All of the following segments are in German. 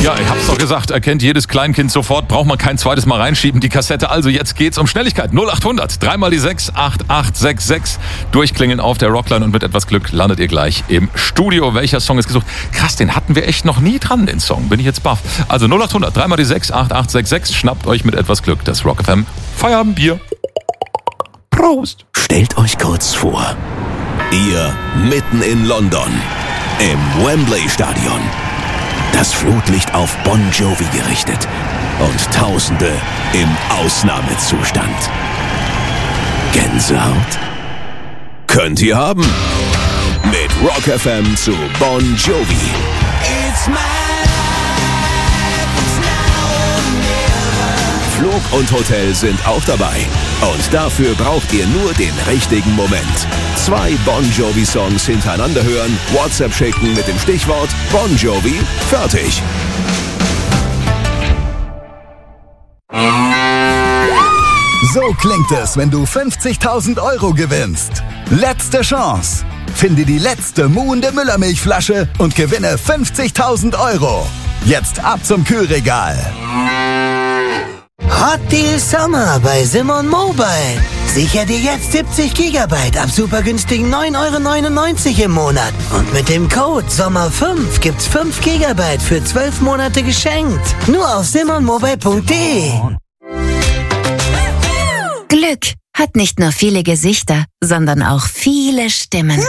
Ja, ich hab's doch gesagt, erkennt jedes Kleinkind sofort, braucht man kein zweites Mal reinschieben, die Kassette. Also jetzt geht's um Schnelligkeit. 0800, 3 mal die 6, 8866. Durchklingeln auf der Rockline und mit etwas Glück landet ihr gleich im Studio. Welcher Song ist gesucht? Krass, den hatten wir echt noch nie dran, den Song. Bin ich jetzt baff. Also 0800, 3 mal die 6, 8866. Schnappt euch mit etwas Glück das Rock FM Feierabendbier. Prost! Stellt euch kurz vor, ihr mitten in London, im Wembley-Stadion. Das Flutlicht auf Bon Jovi gerichtet und Tausende im Ausnahmezustand. Gänsehaut? Könnt ihr haben. Mit Rock FM zu Bon Jovi. It's my life, it's now or never. Flug und Hotel sind auch dabei. Und dafür braucht ihr nur den richtigen Moment. 2 Bon Jovi-Songs hintereinander hören, WhatsApp schicken mit dem Stichwort Bon Jovi, fertig. So klingt es, wenn du 50.000 Euro gewinnst. Letzte Chance. Finde die letzte muhende Müllermilchflasche und gewinne 50.000 Euro. Jetzt ab zum Kühlregal. Hot Deal Summer bei Simon Mobile. Sicher dir jetzt 70 GB ab super günstigen 9,99 € im Monat. Und mit dem Code SOMMER5 gibt's 5 GB für 12 Monate geschenkt. Nur auf simonmobile.de. Glück hat nicht nur viele Gesichter, sondern auch viele Stimmen.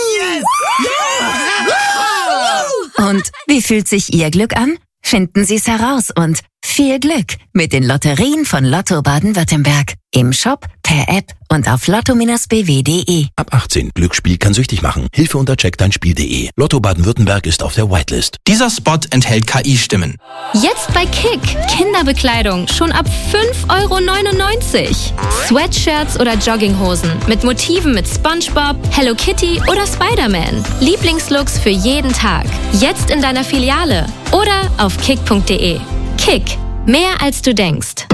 Und wie fühlt sich Ihr Glück an? Finden Sie es heraus und viel Glück mit den Lotterien von Lotto Baden-Württemberg. Im Shop, per App und auf lotto-bw.de. Ab 18. Glücksspiel kann süchtig machen. Hilfe unter checkdeinspiel.de. Lotto Baden-Württemberg ist auf der Whitelist. Dieser Spot enthält KI-Stimmen. Jetzt bei Kick. Kinderbekleidung schon ab 5,99 €. Sweatshirts oder Jogginghosen mit Motiven mit SpongeBob, Hello Kitty oder Spider-Man. Lieblingslooks für jeden Tag. Jetzt in deiner Filiale oder auf kick.de. Kick. Mehr als du denkst.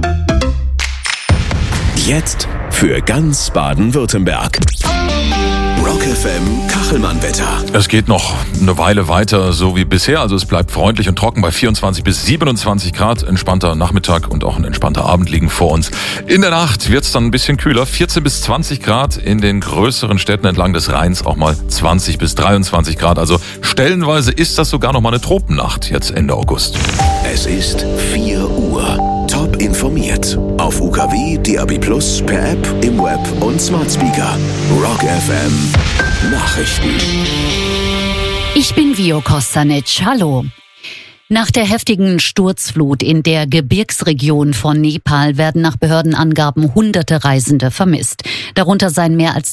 Jetzt für ganz Baden-Württemberg. Rock FM Kachelmann-Wetter. Es geht noch eine Weile weiter, so wie bisher. Also es bleibt freundlich und trocken bei 24 bis 27 Grad. Entspannter Nachmittag und auch ein entspannter Abend liegen vor uns. In der Nacht wird es dann ein bisschen kühler. 14 bis 20 Grad in den größeren Städten entlang des Rheins. Auch mal 20 bis 23 Grad. Also stellenweise ist das sogar noch mal eine Tropennacht jetzt Ende August. Es ist 4 Uhr. Top informiert. Auf UKW, DAB+, per App, im Web und Smart Speaker. Rock FM Nachrichten. Ich bin Vio Kostanic. Hallo. Nach der heftigen Sturzflut in der Gebirgsregion von Nepal werden nach Behördenangaben hunderte Reisende vermisst. Darunter seien mehr als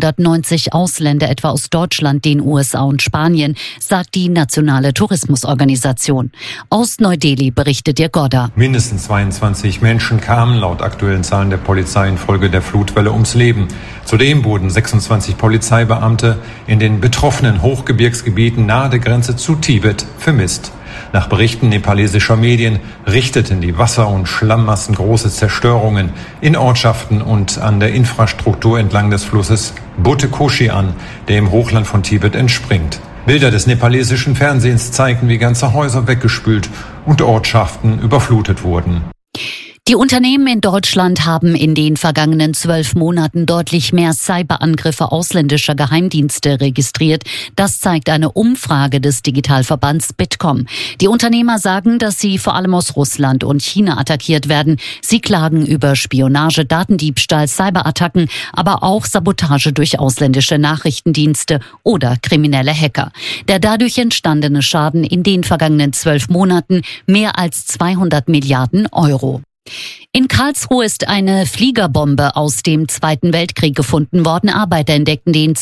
290 Ausländer, etwa aus Deutschland, den USA und Spanien, sagt die Nationale Tourismusorganisation. Aus Neu-Delhi berichtet Dirk Godda. Mindestens 22 Menschen kamen laut aktuellen Zahlen der Polizei infolge der Flutwelle ums Leben. Zudem wurden 26 Polizeibeamte in den betroffenen Hochgebirgsgebieten nahe der Grenze zu Tibet vermisst. Nach Berichten nepalesischer Medien richteten die Wasser- und Schlammmassen große Zerstörungen in Ortschaften und an der Infrastruktur entlang des Flusses Buttekoshi an, der im Hochland von Tibet entspringt. Bilder des nepalesischen Fernsehens zeigten, wie ganze Häuser weggespült und Ortschaften überflutet wurden. Die Unternehmen in Deutschland haben in den vergangenen 12 Monaten deutlich mehr Cyberangriffe ausländischer Geheimdienste registriert. Das zeigt eine Umfrage des Digitalverbands Bitkom. Die Unternehmer sagen, dass sie vor allem aus Russland und China attackiert werden. Sie klagen über Spionage, Datendiebstahl, Cyberattacken, aber auch Sabotage durch ausländische Nachrichtendienste oder kriminelle Hacker. Der dadurch entstandene Schaden in den vergangenen 12 Monaten mehr als 200 Milliarden Euro. In Karlsruhe ist eine Fliegerbombe aus dem Zweiten Weltkrieg gefunden worden. Arbeiter entdeckten den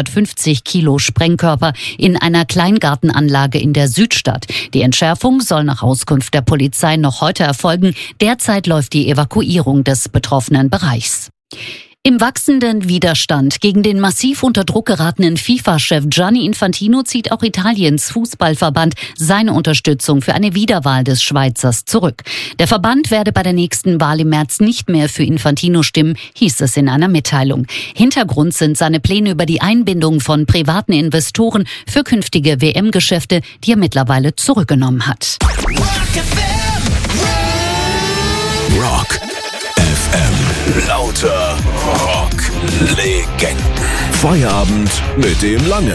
250 Kilo Sprengkörper in einer Kleingartenanlage in der Südstadt. Die Entschärfung soll nach Auskunft der Polizei noch heute erfolgen. Derzeit läuft die Evakuierung des betroffenen Bereichs. Im wachsenden Widerstand gegen den massiv unter Druck geratenen FIFA-Chef Gianni Infantino zieht auch Italiens Fußballverband seine Unterstützung für eine Wiederwahl des Schweizers zurück. Der Verband werde bei der nächsten Wahl im März nicht mehr für Infantino stimmen, hieß es in einer Mitteilung. Hintergrund sind seine Pläne über die Einbindung von privaten Investoren für künftige WM-Geschäfte, die er mittlerweile zurückgenommen hat. Rock FM. Lauter Rock-Legenden. Feierabend mit dem Lange.